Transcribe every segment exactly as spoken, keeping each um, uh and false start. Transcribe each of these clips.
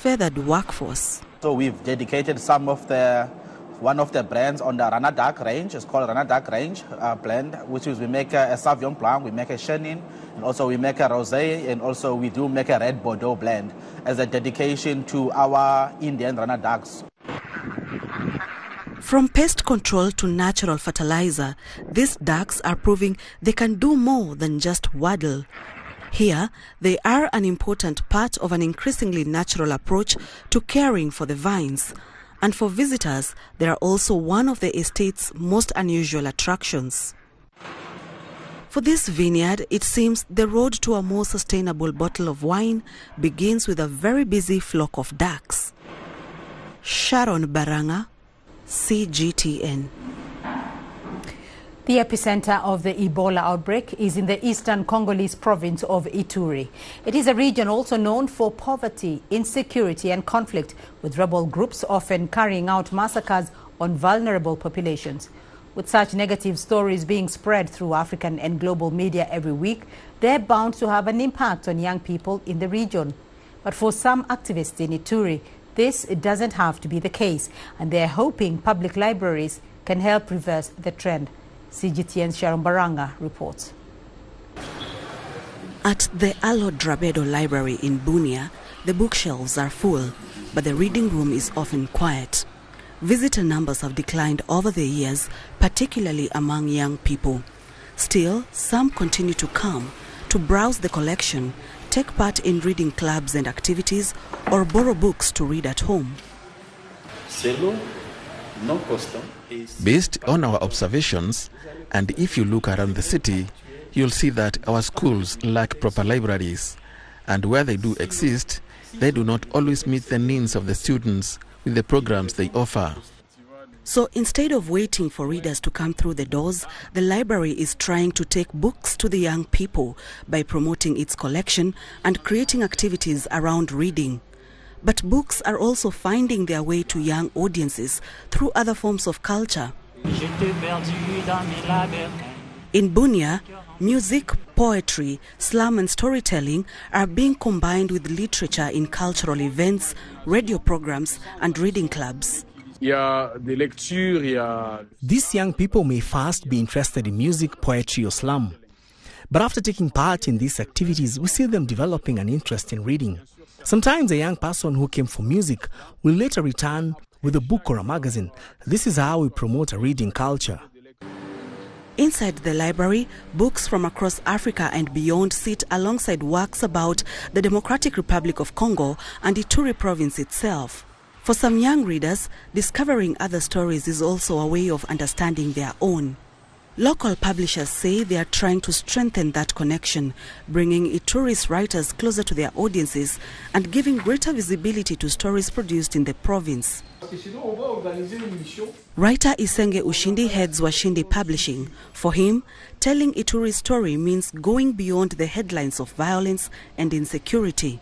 feathered workforce. So we've dedicated some of the, one of the brands on the Rana Dark range. It's called Rana Dark range uh, blend, which is we make a, a Sauvignon Blanc, we make a Chenin, and also we make a Rosé, and also we do make a Red Bordeaux blend as a dedication to our Indian Rana Darks. From pest control to natural fertilizer, these ducks are proving they can do more than just waddle. Here, they are an important part of an increasingly natural approach to caring for the vines. And for visitors, they are also one of the estate's most unusual attractions. For this vineyard, it seems the road to a more sustainable bottle of wine begins with a very busy flock of ducks. Sharon Baranga, C G T N. The epicenter of the Ebola outbreak is in the eastern Congolese province of Ituri. It is a region also known for poverty, insecurity and conflict, with rebel groups often carrying out massacres on vulnerable populations. With such negative stories being spread through African and global media every week, they're bound to have an impact on young people in the region. But for some activists in Ituri, this doesn't have to be the case, and they're hoping public libraries can help reverse the trend. C G T N's Sharon Baranga reports. At the Alo Drabedo Library in Bunia, the bookshelves are full, but the reading room is often quiet. Visitor numbers have declined over the years, particularly among young people. Still, some continue to come to browse the collection, take part in reading clubs and activities, or borrow books to read at home. Based on our observations, and if you look around the city, you'll see that our schools lack proper libraries, and where they do exist, they do not always meet the needs of the students with the programs they offer. So instead of waiting for readers to come through the doors, the library is trying to take books to the young people by promoting its collection and creating activities around reading. But books are also finding their way to young audiences through other forms of culture. In Bunia, music, poetry, slam and storytelling are being combined with literature in cultural events, radio programs and reading clubs. These young people may first be interested in music, poetry or slam. But after taking part in these activities, we see them developing an interest in reading. Sometimes a young person who came for music will later return with a book or a magazine. This is how we promote a reading culture. Inside the library, books from across Africa and beyond sit alongside works about the Democratic Republic of Congo and Ituri province itself. For some young readers, discovering other stories is also a way of understanding their own. Local publishers say they are trying to strengthen that connection, bringing Ituri's writers closer to their audiences and giving greater visibility to stories produced in the province. Writer Isenge Ushindi heads Washindi Publishing. For him, telling Ituri's story means going beyond the headlines of violence and insecurity.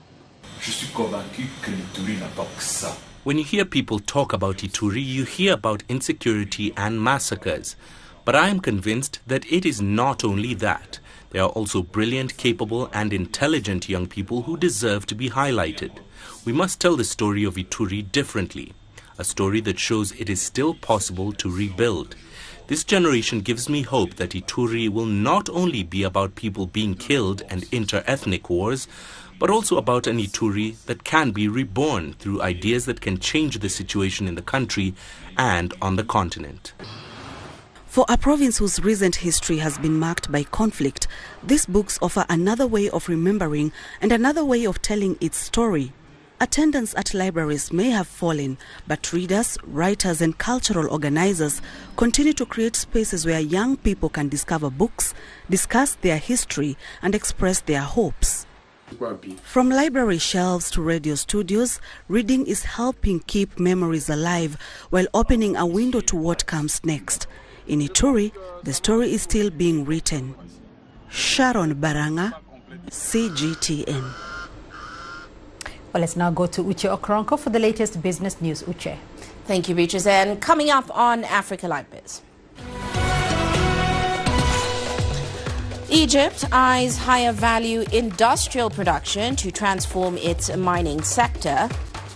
When you hear people talk about Ituri, you hear about insecurity and massacres. But I am convinced that it is not only that. There are also brilliant, capable and intelligent young people who deserve to be highlighted. We must tell the story of Ituri differently, a story that shows it is still possible to rebuild. This generation gives me hope that Ituri will not only be about people being killed and inter-ethnic wars, but also about an Ituri that can be reborn through ideas that can change the situation in the country and on the continent. For a province whose recent history has been marked by conflict, these books offer another way of remembering and another way of telling its story. Attendance at libraries may have fallen, but readers, writers and cultural organizers continue to create spaces where young people can discover books, discuss their history and express their hopes. From library shelves to radio studios, reading is helping keep memories alive while opening a window to what comes next. In Ituri, the story is still being written. Sharon Baranga, C G T N. Well, let's now go to Uche Okronko for the latest business news. Uche. Thank you, Beatrice. And coming up on Africa Live Biz. Egypt eyes higher value industrial production to transform its mining sector.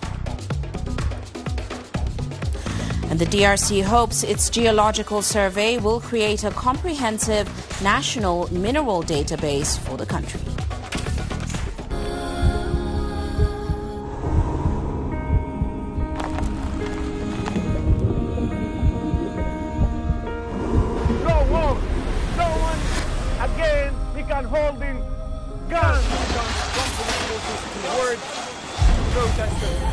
And the D R C hopes its geological survey will create a comprehensive national mineral database for the country. No war, no one again, he can hold in guns. Words, protesters.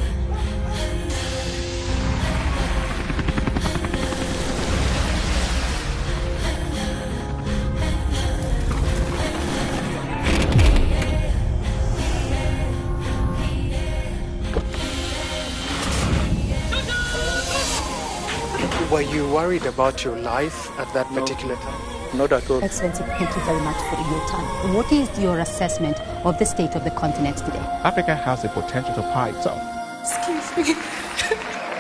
Were you worried about your life at that particular time? Not at all. Excellency, thank you very much for your time. What is your assessment of the state of the continent today? Africa has the potential to power itself. Excuse me.